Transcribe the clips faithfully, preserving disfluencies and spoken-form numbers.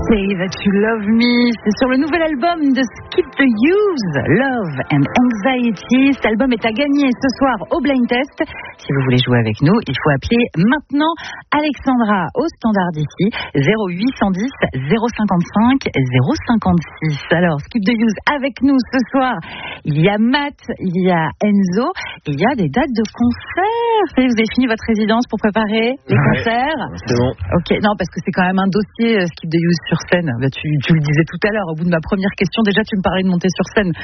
Say That You Love Me, c'est sur le nouvel album de Skip the Use, Love and Anxiety. Cet album est à gagner ce soir au Blind Test. Si vous voulez jouer avec nous, il faut appeler maintenant Alexandra au standard d'ici, zéro huit cent dix zéro cinquante-cinq zéro cinquante-six. Alors, Skip the Use avec nous ce soir. Il y a Matt, il y a Enzo, il y a des dates de concerts. Ça y est, vous avez fini votre résidence pour préparer les ouais, concerts? C'est bon. Ok, non, parce que c'est quand même un dossier euh, Skip the Use sur scène. Bah, tu, tu le disais tout à l'heure, au bout de ma première question, déjà tu me parlais de monter sur scène.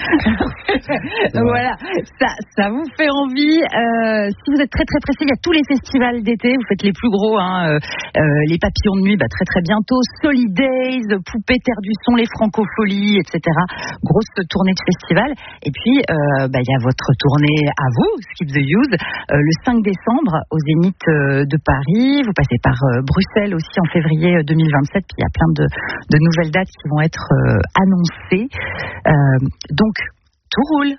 Voilà, ça, ça vous fait envie. Euh, si vous êtes très très pressé, il y a tous les festivals d'été, vous faites les plus gros, hein, euh, euh, les papillons de nuit, bah, très très bientôt, Solidays, Poupée Terre du Son, les Francopholies, et cetera. Grosse tournée de festival. Et puis, euh, bah, il y a votre tournée à vous, Skip the Use, euh, le cinq décembre au Zénith euh, de Paris. Vous passez par euh, Bruxelles aussi en février deux mille vingt-sept. Puis il y a plein de, de nouvelles dates qui vont être euh, annoncées. Euh, donc, tout roule.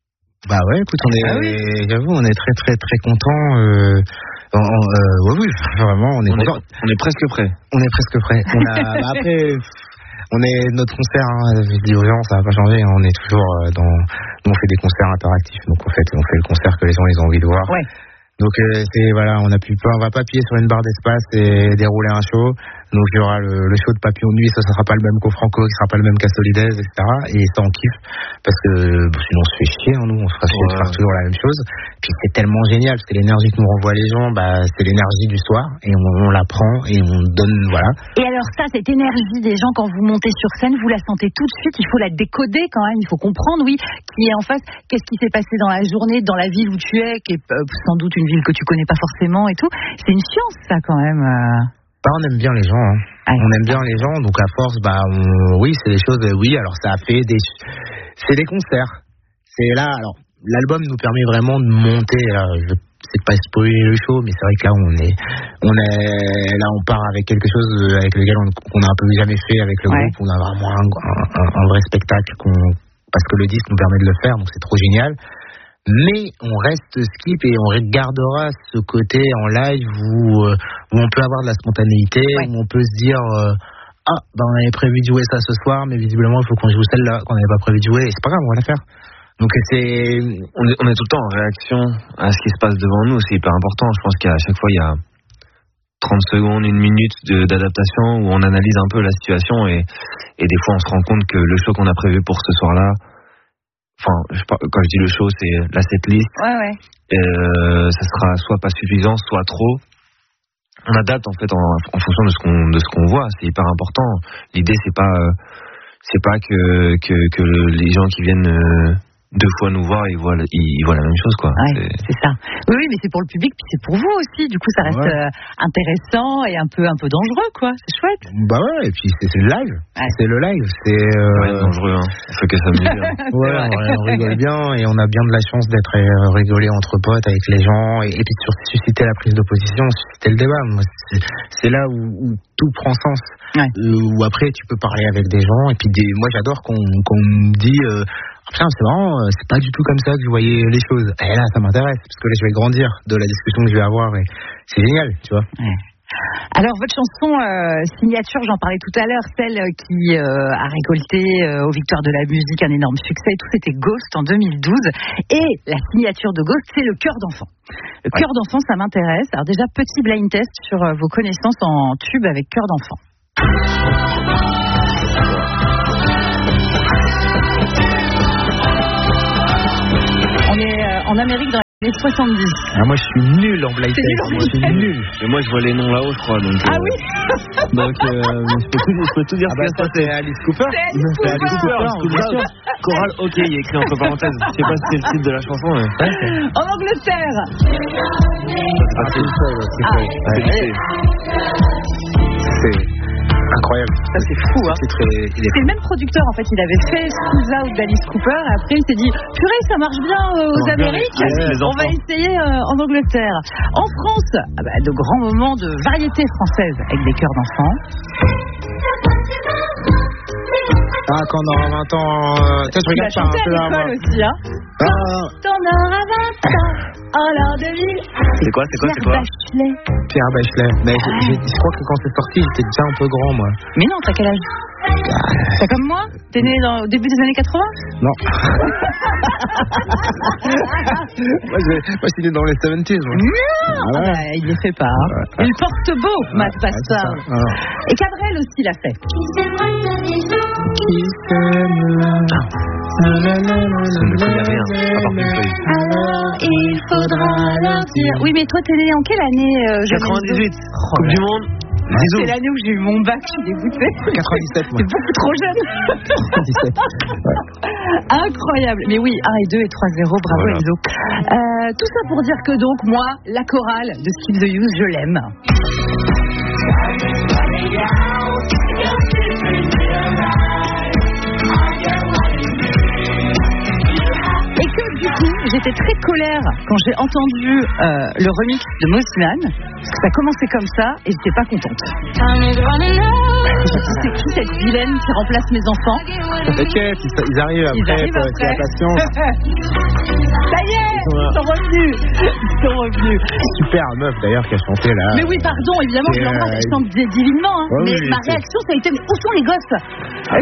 Bah ouais, écoute, on est, ah oui. j'avoue, on est très très très contents. Euh, on, euh, oui, oui, vraiment, on est on content. Est, on est presque prêt. On est presque prêt. On a, bah après, on est notre concert. Hein, je dis aux gens, ça va pas changer. Hein, on est toujours dans. Nous, on fait des concerts interactifs. Donc en fait, on fait le concert que les gens ils ont envie de voir. Ouais. Donc euh, c'est voilà, on a pu pas, on va pas appuyer sur une barre d'espace et dérouler un show. Donc il y aura le, le show de Papillon de Nuit, ça, ça sera pas le même qu'au Franco, qui sera pas le même qu'à Solidays, et cetera. Et ça on kiffe parce que bon, sinon on se fait chier, hein, nous on se fera chier de faire toujours la même chose. Puis c'est tellement génial parce que l'énergie que nous renvoient les gens, bah c'est l'énergie du soir et on, on la prend et on donne voilà. Et alors ça, cette énergie des gens quand vous montez sur scène, vous la sentez tout de suite. Il faut la décoder quand même. Il faut comprendre, oui, qui est en face. Qu'est-ce qui s'est passé dans la journée, dans la ville où tu es, qui est euh, sans doute une ville que tu connais pas forcément et tout. C'est une science ça quand même. Euh... Bah, on aime bien les gens, hein. Ah, on aime bien les gens, donc à force, bah, on... oui, c'est des choses, oui, alors ça a fait des, c'est des concerts. C'est là, alors, l'album nous permet vraiment de monter, là, je sais pas spoiler le show, mais c'est vrai que là, on est, on est, là, on part avec quelque chose avec lequel on, qu'on a un peu jamais fait avec le ouais. groupe, on a vraiment un, un, un vrai spectacle qu'on, parce que le disque nous permet de le faire, donc c'est trop génial. Mais on reste Skip et on gardera ce côté en live où, euh, où on peut avoir de la spontanéité, ouais. où on peut se dire euh, ah ben on avait prévu de jouer ça ce soir, mais visiblement il faut qu'on joue celle-là qu'on n'avait pas prévu de jouer. Et c'est pas grave, on va la faire. Donc c'est on est, on est tout le temps en réaction à ce qui se passe devant nous, c'est hyper important. Je pense qu'à chaque fois il y a trente secondes, une minute de, d'adaptation où on analyse un peu la situation et, et des fois on se rend compte que le show qu'on a prévu pour ce soir-là, enfin, je, quand je dis le show, c'est la setlist. Ouais, ouais. Euh, ça sera soit pas suffisant, soit trop. On adapte en fait en, en fonction de ce qu'on de ce qu'on voit. C'est hyper important. L'idée c'est pas c'est pas que que, que les gens qui viennent euh, deux fois nous voir, ils voient ils voient la même chose quoi. Ouais, c'est... c'est ça. Oui, oui, mais c'est pour le public puis c'est pour vous aussi. Du coup, ça reste ouais. euh, intéressant et un peu un peu dangereux quoi. C'est chouette. Bah ouais, et puis c'est, c'est le live. Ouais. C'est le live, c'est euh... ouais, dangereux hein. On fait que s'amuser. Hein. Ouais, on, on rigole bien et on a bien de la chance d'être euh, rigolé entre potes avec les gens et, et puis de susciter la prise de position, susciter le débat. Moi, c'est, c'est là où, où tout prend sens. Ouais. Euh, où après tu peux parler avec des gens et puis des... moi j'adore qu'on qu'on me dit euh, putain, c'est marrant, c'est pas du tout comme ça que je voyais les choses. Et là, ça m'intéresse, parce que là, je vais grandir de la discussion que je vais avoir. Et c'est génial, tu vois. Ouais. Alors, votre chanson euh, signature, j'en parlais tout à l'heure, celle qui euh, a récolté euh, aux Victoires de la musique un énorme succès, tout c'était Ghost en deux mille douze. Et la signature de Ghost, c'est le cœur d'enfant. Le ouais. cœur d'enfant, ça m'intéresse. Alors déjà, petit blind test sur euh, vos connaissances en tube avec cœur d'enfant. En Amérique dans les années soixante-dix. Ah, moi je suis nul en blind test. Moi je suis nul. Et moi je vois les noms là-haut, je crois. Donc, ah euh... oui. Donc euh, je, peux tout, je peux tout dire. Ah bah ça c'est Alice Cooper. C'est Alice Cooper. C'est Alice Cooper. Bien sûr. Choral, ok, il est écrit entre parenthèses. Je sais pas si c'est le titre de la chanson. Mais... En Angleterre. Ah c'est une seule. C'est c'est incroyable. Ça c'est fou hein. C'est, très... est... c'est le même producteur en fait, il avait fait Schools Out d'Alice Cooper et après il s'est dit purée ça marche bien euh, aux Amériques, bien, on va essayer euh, en Angleterre. En France, ah bah, de grands moments de variété française avec des chœurs d'enfants. Ah quand on aura vingt ans, euh... ça je regarde ça un peu là. Tu l'as chanté à l'école aussi hein. Ah. Quand on aura vingt ans. en l'an deux mille. C'est quoi, c'est quoi, c'est quoi? Bachelet. Pierre Bachelet. Mais je, je, je crois que quand c'est sorti, j'étais déjà un peu grand, moi. Mais non, t'as quel âge? T'as comme moi? T'es né dans, au début des années quatre-vingts? Non. moi, je, moi, je suis né dans les soixante-dix. Moi. Non, voilà. bah, il les fait pas. Hein. Ouais. Il porte beau, ouais, Matt Bastard. Ouais, et Cabrel aussi l'a fait. Qui s'aime Ça ne me connaît rien, à part Pink Floyd. Alors il faudra leur dire. Oui, mais toi, t'es né en quelle année? euh, quatre-vingt-dix-huit, oh, Coupe du Monde. C'est l'année où j'ai eu mon bac, je suis dégoûtée. quatre-vingt-dix-sept, moi. C'est beaucoup trop jeune. quatre-vingt-dix-sept. Ouais. Incroyable. Mais oui, un et deux et trois zéro, bravo voilà. Enzo. Euh, tout ça pour dire que donc, moi, la chorale de Skip the Use, je l'aime. Et que du coup, j'étais très colère quand j'ai entendu euh, le remix de Mossman, parce que ça commençait comme ça et j'étais pas contente. C'est qui cette vilaine qui remplace mes enfants? Ok, ils arrivent après, ils arrivent après. C'est la patience. Ça y est, ils sont revenus. Ils sont revenus. Super meuf d'ailleurs qui a chanté là. Mais oui, pardon, évidemment, je l'embrasse, elle chante divinement. Hein. Oh, mais oui, ma c'est... réaction, ça a été, mais où sont les gosses? Ah,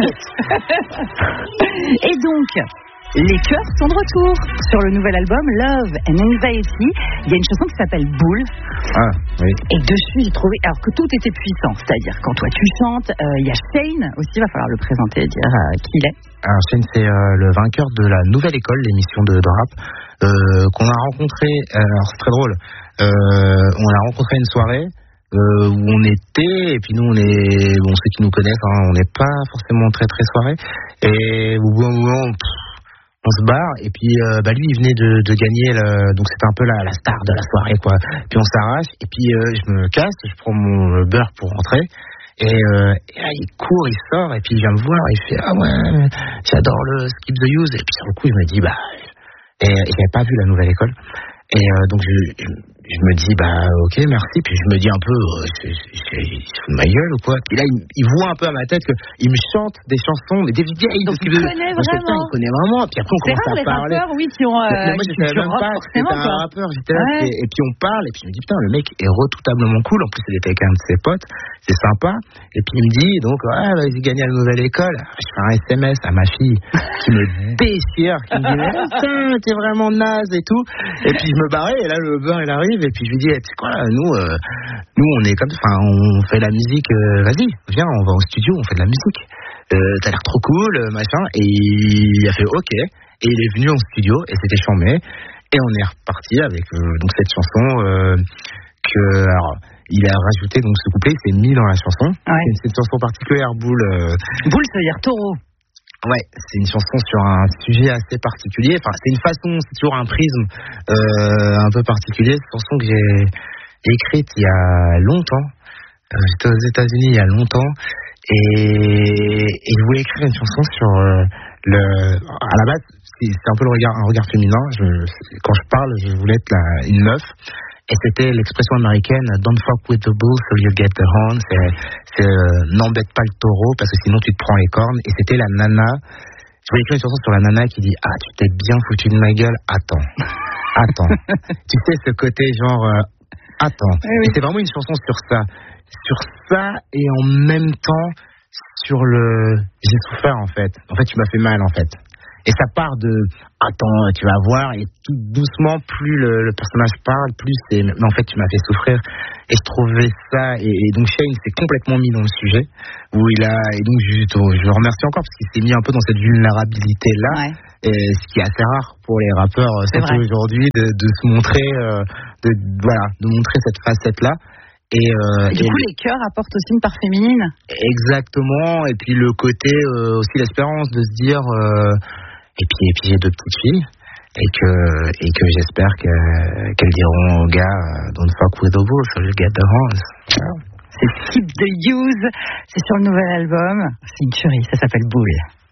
Et donc, les chœurs sont de retour sur le nouvel album Love and Anxiety. Il y a une chanson qui s'appelle Bull. Ah, oui. Et dessus, j'ai trouvé, alors que tout était puissant, c'est-à-dire quand toi tu chantes, euh, il y a Shane aussi, il va falloir le présenter et dire euh, qui il est. Alors Shane, c'est euh, le vainqueur de la Nouvelle École, l'émission de, de rap, euh, qu'on a rencontré. Alors c'est très drôle. Euh, on l'a rencontré à une soirée. Euh, où on était, et puis nous on est, bon ceux qui nous connaissent, hein, on n'est pas forcément très très soirée, et au bout d'un moment on se barre, et puis euh, bah lui il venait de, de gagner le, donc c'était un peu la, la star de la soirée quoi, puis on s'arrache, et puis euh, je me casse, je prends mon beurre pour rentrer, et, euh, et là il court, il sort, et puis il vient me voir, et il fait ah ouais j'adore le Skip the Use, et puis sur le coup je me dis bah, et, et j'avais pas vu la Nouvelle École, et euh, donc je, je je me dis bah ok merci, puis je me dis un peu euh, je, je, je, je fous de ma gueule ou quoi, puis là il, il voit un peu à ma tête qu'il me chante des chansons mais des vieilles, donc il connaît vraiment, il connaît vraiment, puis après on c'est commence rare, à parler rappeurs, oui, qui ont, euh, mais moi je savais même pas que c'était un rappeur, j'étais là, ouais. et, et puis on parle, et puis je me dis putain le mec est retoutablement cool, en plus il était avec un de ses potes, c'est sympa, et puis il me dit donc ouais vas-y gagner à la Nouvelle École, je fais un S M S à ma fille qui me déchire, qui me dit putain t'es vraiment naze et tout, et puis je me barrais, et là le beurre il arrive, et puis je lui dis tu sais quoi nous euh, nous on est comme enfin on fait la musique, euh, vas-y viens on va au studio, on fait de la musique, euh, t'as l'air trop cool machin, et il a fait ok, et il est venu en studio et c'était chambé, et on est reparti avec euh, donc cette chanson euh, que alors il a rajouté donc ce couplet, c'est mis dans la chanson, ouais. C'est une chanson particulière, Boule. Euh... Boule ça veut dire taureau. Ouais, c'est une chanson sur un sujet assez particulier. Enfin, c'est une façon, c'est toujours un prisme euh, un peu particulier. C'est une chanson que j'ai écrite il y a longtemps. Euh, j'étais aux États-Unis il y a longtemps, et, et je voulais écrire une chanson sur euh, le. À la base, c'est, c'est un peu le regard, un regard féminin. Je, quand je parle, je voulais être la, une meuf. Et c'était l'expression américaine Don't fuck with the bull so you get the horn. C'est, c'est euh, n'embête pas le taureau parce que sinon tu te prends les cornes. Et c'était la nana. Je voulais écrire une chanson sur la nana qui dit ah tu t'es bien foutu de ma gueule. Attends, attends. Tu sais ce côté genre euh, attends. Oui, oui. Et c'est vraiment une chanson sur ça, sur ça et en même temps sur le j'ai souffert en fait. En fait tu m'as fait mal en fait. Et ça part de attends, tu vas voir, et tout doucement, plus le, le personnage parle, plus c'est mais en fait tu m'as fait souffrir. Et je trouvais ça, et, et donc Shane s'est complètement mis dans le sujet, où il a, et donc je, je le remercie encore parce qu'il s'est mis un peu dans cette vulnérabilité là, ouais. Et ce qui est assez rare pour les rappeurs surtout aujourd'hui, de, de se montrer, euh, de voilà, de montrer cette facette là. Et, euh, et du et coup, les chœurs apportent aussi une part féminine. Exactement, et puis le côté euh, aussi l'espérance de se dire. Euh, Et puis, et puis j'ai deux petites filles, et que, et que j'espère que, qu'elles diront aux gars Don't fuck with the bull, so you get the horns. C'est Skip the Use, c'est sur le nouvel album, c'est une tuerie, ça s'appelle Bull.